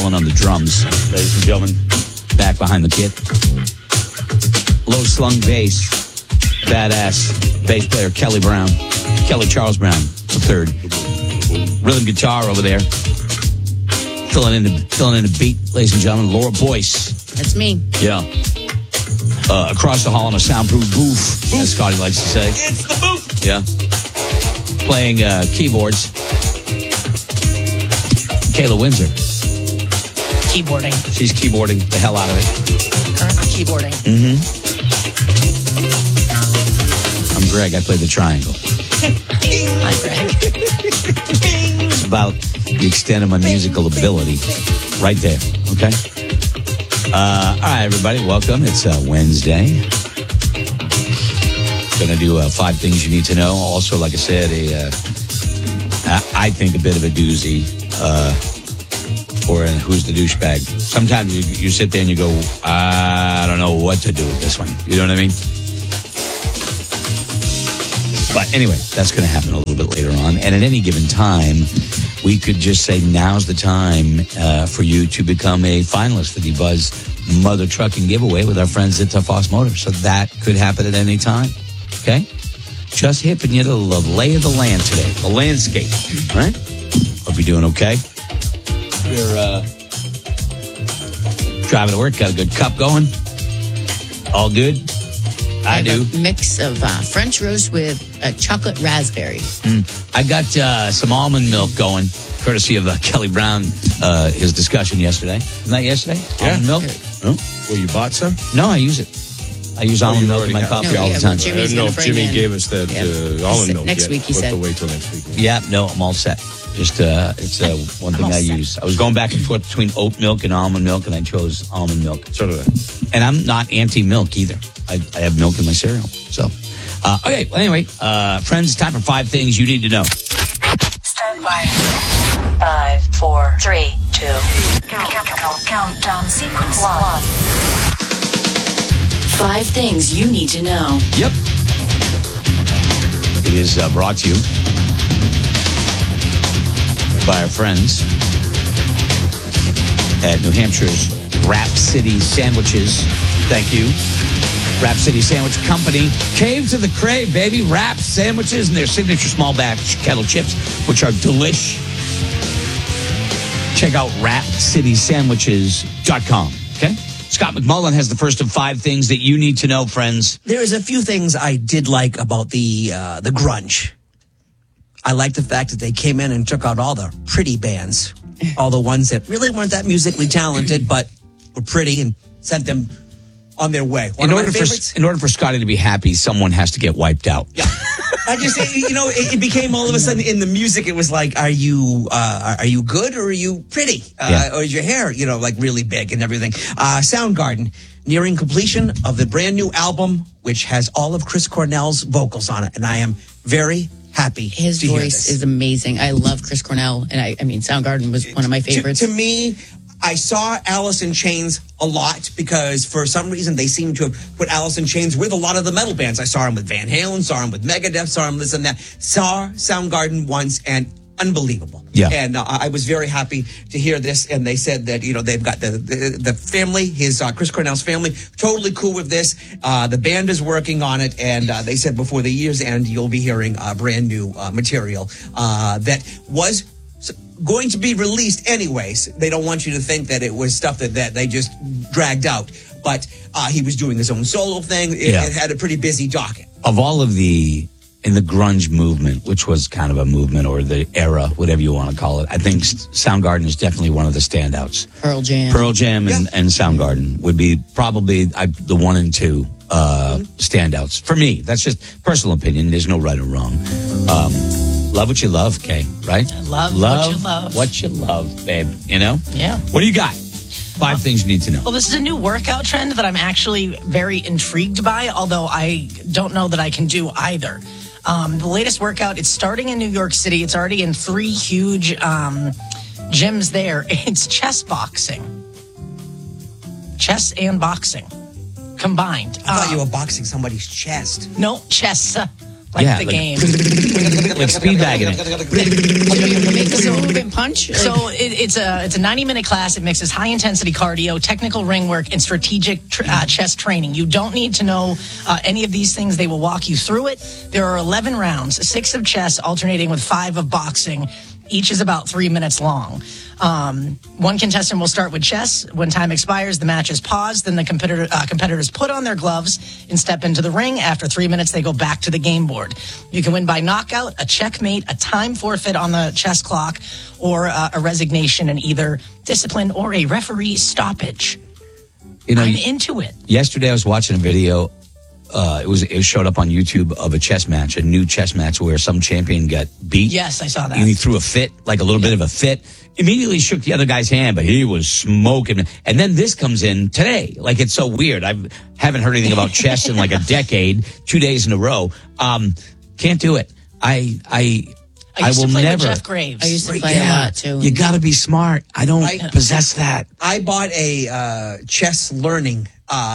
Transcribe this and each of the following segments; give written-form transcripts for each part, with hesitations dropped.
Mullen on the drums, ladies and gentlemen. Back behind the kit. Low slung bass, badass bass player Kelly Charles Brown, the third. Rhythm guitar over there, filling in the beat, ladies and gentlemen. Laura Boyce. That's me. Yeah. Across the hall in a soundproof booth, as Scotty likes to say. It's the booth. Yeah. Playing keyboards. Kayla Windsor. Keyboarding. She's keyboarding the hell out of it. Currently keyboarding. Mm-hmm. I'm Greg. I play the triangle. Hi, Greg. It's about the extent of my musical ability. Right there. Okay? All right, everybody. Welcome. It's Wednesday. Going to do 5 things you need to know. Also, like I said, I think a bit of a doozy. Or who's the douchebag? Sometimes you sit there and you go, I don't know what to do with this one. You know what I mean? But anyway, that's going to happen a little bit later on. And at any given time, we could just say now's the time for you to become a finalist for the Buzz Mother Trucking Giveaway with our friends at Tough Hoss Motors. So that could happen at any time. Okay? Just hipping you to the lay of the land today. The landscape. Right? Hope you're doing okay. You're driving to work, got a good cup going. All good? I do. A mix of French roast with chocolate raspberry. I got some almond milk going, courtesy of Kelly Brown, his discussion yesterday. Isn't that yesterday? Yeah. Almond milk? Oh. Well, you bought some? No, I use it. I use almond milk in my coffee all the time. I don't know if Jimmy gave us that almond milk next yet. week, he said. We'll have to wait till next week. Yeah, no, I'm all set. Just it's one thing I use. I was going back and forth between oat milk and almond milk, and I chose almond milk. So did I. And I'm not anti-milk either. I have milk in my cereal. So, okay. Well, anyway, friends, it's time for 5 things you need to know. Stand by. 5, 4, 3, 2. Countdown sequence 1. 5 things you need to know. Yep. It is brought to you by our friends at New Hampshire's Wrap City Sandwiches. Thank you. Wrap City Sandwich Company. Cave to the crave, baby. Wrap sandwiches and their signature small batch kettle chips, which are delish. Check out wrapcitysandwiches.com. Okay? Scott McMullen has the first of 5 things that you need to know, friends. There's a few things I did like about the grunge. I like the fact that they came in and took out all the pretty bands, all the ones that really weren't that musically talented, but were pretty, and sent them on their way. In order for Scotty to be happy, someone has to get wiped out. Yeah. I just, it became all of a sudden in the music, it was like, are you good or are you pretty? Or is your hair, like really big and everything? Soundgarden, nearing completion of the brand new album, which has all of Chris Cornell's vocals on it. And I am very happy. His voice is amazing. I love Chris Cornell. And I mean, Soundgarden was one of my favorites. To me, I saw Alice in Chains a lot because for some reason they seem to have put Alice in Chains with a lot of the metal bands. I saw him with Van Halen, saw him with Megadeth, saw him this and that. Saw Soundgarden once and unbelievable. Yeah. And I was very happy to hear this. And they said that, they've got the family, his Chris Cornell's family, totally cool with this. The band is working on it. And they said before the year's end, you'll be hearing brand new material that was going to be released anyways. They don't want you to think that it was stuff that they just dragged out. But he was doing his own solo thing. It had a pretty busy docket. Of all of in the grunge movement, which was kind of a movement or the era, whatever you want to call it, I think Soundgarden is definitely one of the standouts. Pearl Jam and Soundgarden would be probably the 1 and 2 standouts. For me, that's just personal opinion. There's no right or wrong. Love what you love, Kay, right? Love what you love. What you love, babe, Yeah. What do you got? 5 things you need to know. Well, this is a new workout trend that I'm actually very intrigued by, although I don't know that I can do either. The latest workout, it's starting in New York City. It's already in 3 huge gyms there. It's chess boxing. Chess and boxing combined. I thought you were boxing somebody's chest. No, chess Yeah, the like- game. like speed bagging it. Make the move and punch. So it's a 90-minute class. It mixes high-intensity cardio, technical ring work, and strategic chess training. You don't need to know any of these things. They will walk you through it. There are 11 rounds, 6 of chess alternating with 5 of boxing. Each is about 3 minutes long. One contestant will start with chess. When time expires, the match is paused. Then the competitors put on their gloves and step into the ring. After 3 minutes, they go back to the game board. You can win by knockout, a checkmate, a time forfeit on the chess clock, or a resignation in either discipline or a referee stoppage. You know, I'm into it. yesterday I was watching a video. It showed up on YouTube of a chess match, a new chess match where some champion got beat. Yes, I saw that. And he threw a fit, like a little bit of a fit. Immediately shook the other guy's hand, but he was smoking. And then this comes in today. Like, it's so weird. I haven't heard anything about chess in like a decade, 2 days in a row. Can't do it. I used will to play never. with Jeff Graves. I used to play a lot too. You got to be smart. I don't possess that. I bought a chess learning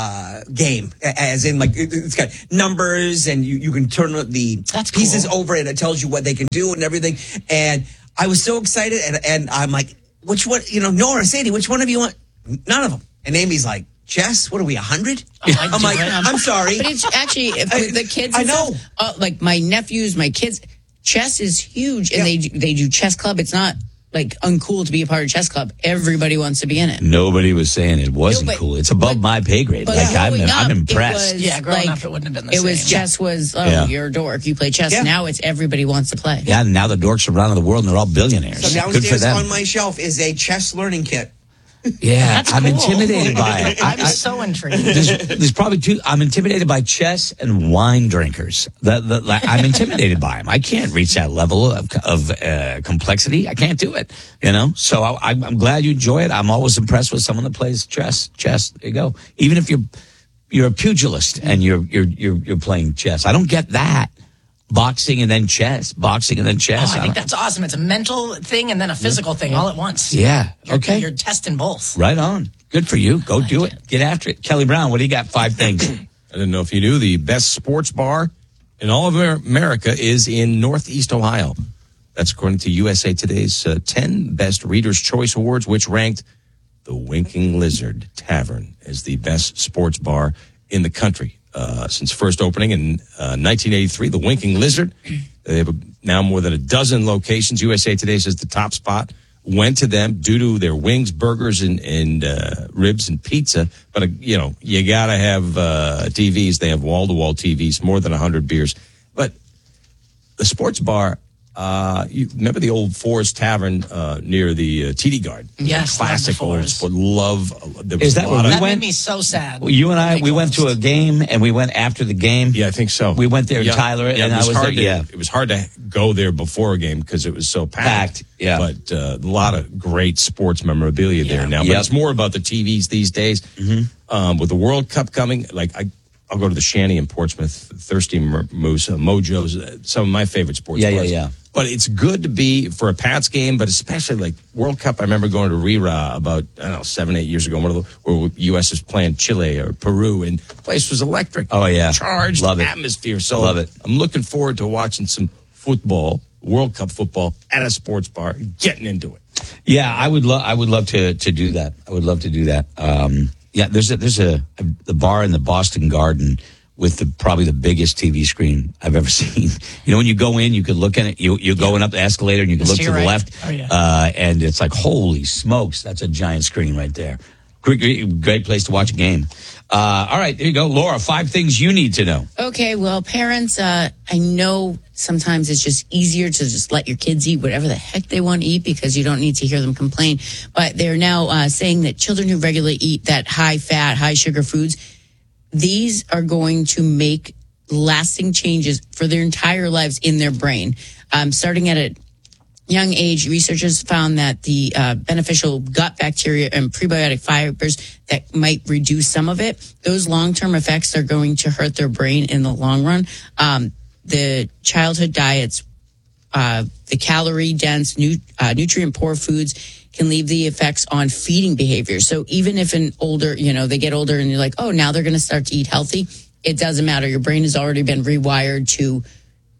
game, as in like it's got numbers and you can turn the That's cool. pieces over and it tells you what they can do and everything. And I was so excited and I'm like, which one, Nora, Sadie, which one of you want? None of them. And Amy's like, chess? What are we, 100? I'm like, I'm sorry. But it's actually for the kids. I and know. stuff, like my nephews, my kids. Chess is huge, and they do chess club. It's not like uncool to be a part of chess club. Everybody wants to be in it. Nobody was saying it wasn't No, but- cool. It's above my pay grade. But Like, growing up, I'm it impressed. was Yeah, growing like, up, it wouldn't have been the It was same. chess was you're a dork. You play chess. Yeah. Now it's everybody wants to play. Yeah, now the dorks are running the world and they're all billionaires. So Good for downstairs them. on my shelf is a chess learning kit. Yeah, That's I'm cool. intimidated by it. I'm so intrigued. There's probably two. I'm intimidated by chess and wine drinkers. I'm intimidated by them. I can't reach that level of complexity. I can't do it. So I'm glad you enjoy it. I'm always impressed with someone that plays chess. There you go. Even if you're a pugilist and you're playing chess, I don't get that. Boxing and then chess. Boxing and then chess. I think that's awesome. It's a mental thing and then a physical thing all at once. Yeah. Okay. You're testing both. Right on. Good for you. Go do it. Get after it. Kelly Brown, what do you got? 5 things. I didn't know if you knew the best sports bar in all of America is in Northeast Ohio. That's according to USA Today's 10 Best Reader's Choice Awards, which ranked the Winking Lizard Tavern as the best sports bar in the country. Since first opening in 1983, the Winking Lizard. They have now more than a dozen locations. USA Today says the top spot went to them due to their wings, burgers, and ribs and pizza. But, you got to have TVs. They have wall-to-wall TVs, more than 100 beers. But the sports bar, you remember the old Forest Tavern near the TD Garden? Yes, Classic love the old Forest. sport. There was Is that a where lot we of- That went? made me so sad. Well, you and I, They we went to a closed. game and we went after the game. Yeah, I think so. We went there, Tyler, and I was hard there. It was hard to go there before a game because it was so packed. Yeah. But a lot of great sports memorabilia there now. But Yep. it's more about the TVs these days. With the World Cup coming, like I'll go to the Shanty in Portsmouth, Thirsty Moose, Mojo's, some of my favorite sports bars. Yeah. But it's good to be for a Pats game, but especially like World Cup. I remember going to Rira about, 7-8 years ago, where U.S. was playing Chile or Peru, and the place was electric. Oh, yeah. Charged Love it. atmosphere. So Love it. I'm looking forward to watching some football, World Cup football at a sports bar, getting into it. Yeah, I would love to do that. I would love to do that. There's the bar in the Boston Garden with probably the biggest TV screen I've ever seen. When you go in, you could look at it. You're going up the escalator and you can look to the Right. left. Oh, yeah. And it's like, holy smokes, that's a giant screen right there. Great place to watch a game. All right, there you go. Laura, 5 things you need to know. Okay, well, parents, I know sometimes it's just easier to just let your kids eat whatever the heck they want to eat because you don't need to hear them complain. But they're now saying that children who regularly eat that high fat, high sugar foods, these are going to make lasting changes for their entire lives in their brain. Starting at a young age, researchers found that the beneficial gut bacteria and prebiotic fibers that might reduce some of it, those long-term effects are going to hurt their brain in the long run. The childhood diets, the calorie-dense, nutrient-poor foods can leave the effects on feeding behavior. So even if they get older and you're like, oh, now they're going to start to eat healthy, it doesn't matter. Your brain has already been rewired to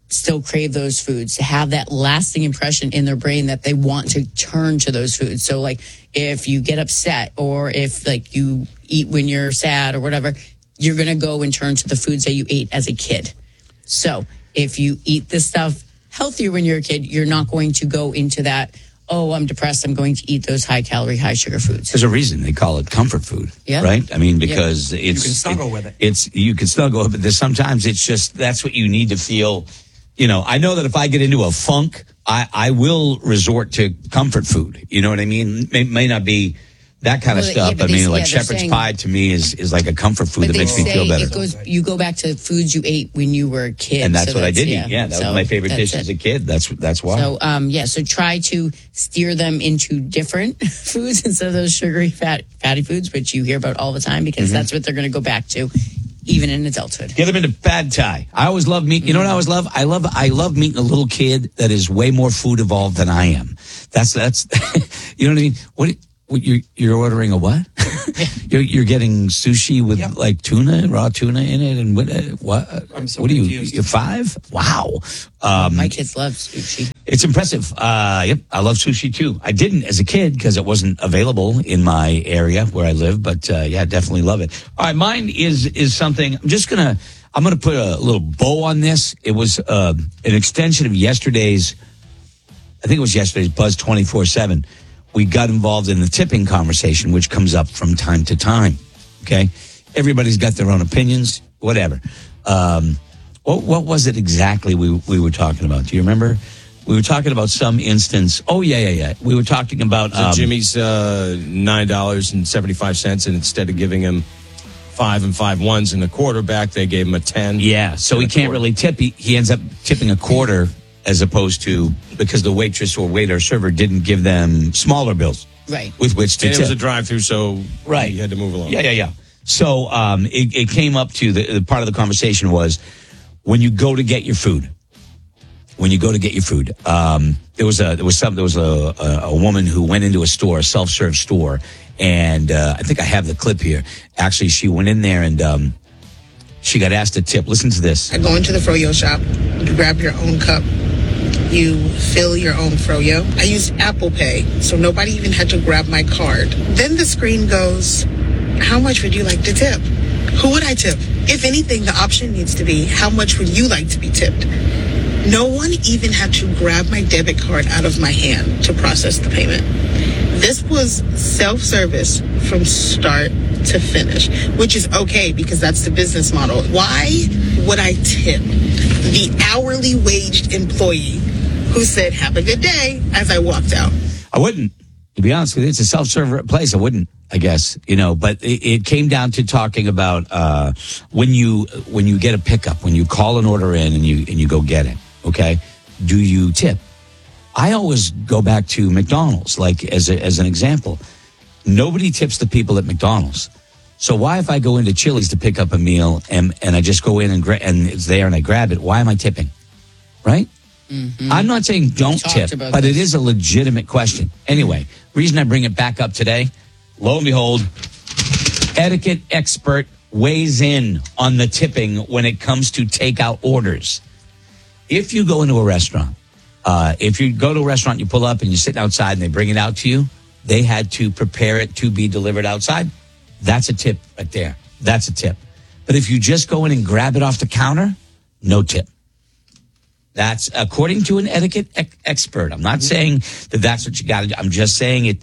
still crave those foods, to have that lasting impression in their brain that they want to turn to those foods. So like if you get upset or if like you eat when you're sad or whatever, you're going to go and turn to the foods that you ate as a kid. So if you eat this stuff healthier when you're a kid, you're not going to go into that, oh, I'm depressed, I'm going to eat those high calorie, high sugar foods. There's a reason they call it comfort food, Yeah. right? I mean, because it's... You can snuggle with it. You can snuggle with it, but there's sometimes it's just, that's what you need to feel. You know, I know that if I get into a funk, I will resort to comfort food. You know what I mean? May not be that kind of Well, stuff, yeah, but but I mean, they- like yeah, they're shepherd's saying- pie to me is like a comfort food But that they makes me say feel better. it goes, you go back to foods you ate when you were a kid. And that's so what I did eat. Yeah, that So was my favorite that's dish it. as a kid. That's why. So, so try to steer them into different foods instead of those sugary, fatty foods, which you hear about all the time, because that's what they're going to go back to, even in adulthood. Get them into pad thai. I always love meat. You know what I always love? I love meeting a little kid that is way more food evolved than I am. That's you know what I mean? What you're ordering a what? You're getting sushi with like raw tuna in it, and what? I'm so what are you? confused. You're 5? Wow. My kids love sushi. It's impressive. Yep, I love sushi too. I didn't as a kid because it wasn't available in my area where I live, but yeah, definitely love it. All right, mine is something. I'm gonna put a little bow on this. It was an extension of yesterday's. I think it was yesterday's Buzz 24/7. We got involved in the tipping conversation, which comes up from time to time. Okay, everybody's got their own opinions. Whatever. What was it exactly we were talking about? Do you remember? We were talking about some instance. Oh, yeah. We were talking about... So Jimmy's $9.75, and instead of giving him 5 and 5 ones and a quarterback, they gave him a 10. Yeah, so he can't really tip. He ends up tipping a quarter as opposed to... Because the waitress or waiter or server didn't give them smaller bills. Right. With which to And tip. it was a drive-through, so Right. he had to move along. Yeah. So it came up to the part of the conversation was when you go to get your food. There was a woman who went into a store, a self-serve store, and I think I have the clip here. Actually, she went in there and she got asked to tip. Listen to this. I go into the froyo shop, you grab your own cup, you fill your own froyo. I used Apple Pay, so nobody even had to grab my card. Then the screen goes, how much would you like to tip? Who would I tip? If anything, the option needs to be, how much would you like to be tipped? No one even had to grab my debit card out of my hand to process the payment. This was self-service from start to finish, which is okay because that's the business model. Why would I tip the hourly waged employee who said, have a good day, as I walked out? I wouldn't. To be honest with you, it's a self-serve place. I wouldn't, I guess, but it came down to talking about when you get a pickup, when you call an order in and you go get it. Okay, do you tip? I always go back to McDonald's, like as an example. Nobody tips the people at McDonald's. So why, if I go into Chili's to pick up a meal and I just go in and it's there and I grab it, why am I tipping? Right? Mm-hmm. I'm not saying don't tip, but it is a legitimate question. Anyway, reason I bring it back up today, lo and behold, etiquette expert weighs in on the tipping when it comes to takeout orders. If you go into a restaurant, if you go to a restaurant, you pull up and you're sitting outside and they bring it out to you, they had to prepare it to be delivered outside. That's a tip right there. That's a tip. But if you just go in and grab it off the counter, no tip. That's according to an etiquette expert. I'm not saying that that's what you got to do. I'm just saying it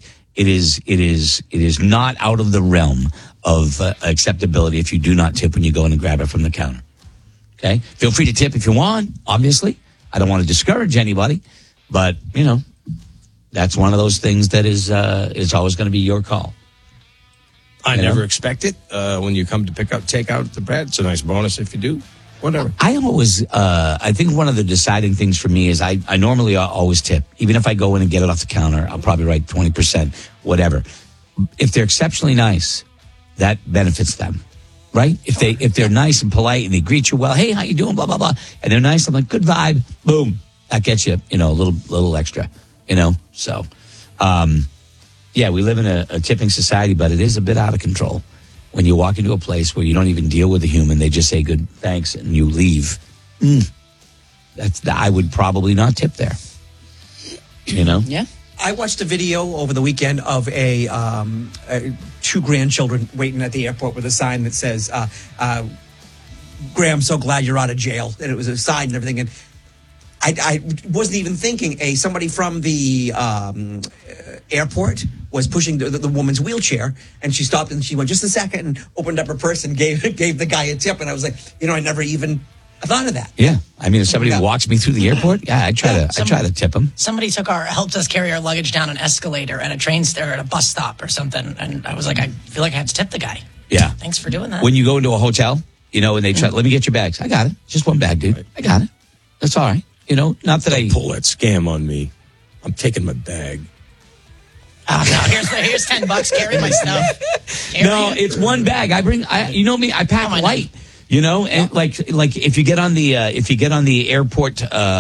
is not out of the realm of acceptability if you do not tip when you go in and grab it from the counter. Okay? Feel free to tip if you want, obviously. I don't want to discourage anybody, but, that's one of those things that is always going to be your call. I never expect it when you come to take out the bread. It's a nice bonus if you do. Whatever. I always, I think one of the deciding things for me is I normally always tip. Even if I go in and get it off the counter, I'll probably write 20%, whatever. If they're exceptionally nice, that benefits them. Right? If they're nice and polite and they greet you well, hey, how you doing? Blah, blah, blah. And they're nice. I'm like, good vibe. Boom. That gets you, a little extra, So, yeah, we live in a tipping society, but it is a bit out of control. When you walk into a place where you don't even deal with a human, they just say good thanks and you leave. I would probably not tip there. You know? Yeah. I watched a video over the weekend of two grandchildren waiting at the airport with a sign that says, Graham, so glad you're out of jail. And it was a sign and everything. And I wasn't even thinking somebody from the airport was pushing the woman's wheelchair, and she stopped and she went just a second and opened up her purse and gave the guy a tip. And I was like, I never even thought of that. Yeah. I mean, if somebody walks me through the airport, I try to tip them. Somebody helped us carry our luggage down an escalator at at a bus stop or something. And I was like, I feel like I have to tip the guy. Yeah. Thanks for doing that. When you go into a hotel, and they try, let me get your bags. I got it. Just one bag, dude. I got it. That's all right. Not that I pull that scam on me. I'm taking my bag. Oh, no, here's $10. Carry my stuff. No, it's one bag. I pack light. And like if you get on the airport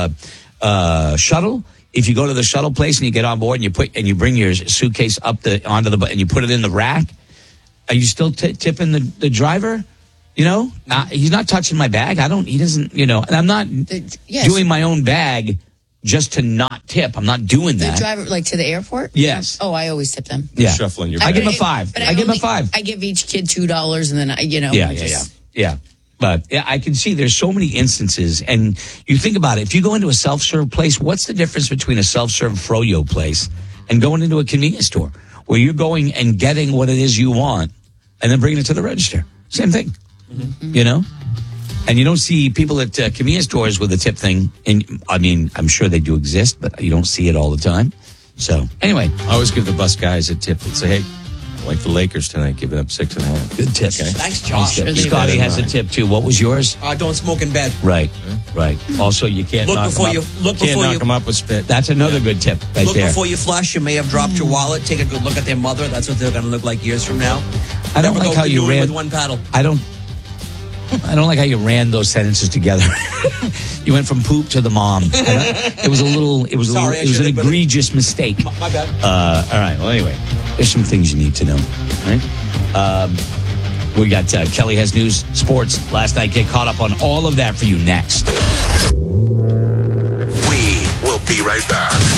shuttle, if you go to the shuttle place and you get on board and you bring your suitcase onto the and you put it in the rack, are you still tipping the driver? He's not touching my bag. He doesn't, and I'm not doing my own bag just to not tip. I'm not doing that. The driver, to the airport? Yes. Oh, I always tip them. Yeah. Shuffling your bag. I give them a $5. I give them a $5. I give each kid $2 and then, Yeah. But I can see there's so many instances. And you think about it. If you go into a self-serve place, what's the difference between a self-serve froyo place and going into a convenience store where you're going and getting what it is you want and then bringing it to the register? Same thing. Mm-hmm. And you don't see people at convenience stores with a tip thing. And I mean, I'm sure they do exist, but you don't see it all the time. So anyway, I always give the bus guys a tip and say, hey, like the Lakers tonight, giving up 6.5. Good tip. Okay. Thanks, Josh. Scotty has a tip too. What was yours? Don't smoke in bed. Right. Also, you can't Look knock before them you up. look Can't before knock you them up with spit. That's another good tip right look there. before you flush. You may have dropped your wallet. Take a good look at their mother. That's what they're going to look like years from now. I don't like how you canoeing ran with one paddle. I don't like how you ran those sentences together. You went from poop to the mom. It was an egregious mistake. My bad. All right. Well, anyway, there's some things you need to know. Right? We got Kelly has news, sports last night. Get caught up on all of that for you next. We will be right back.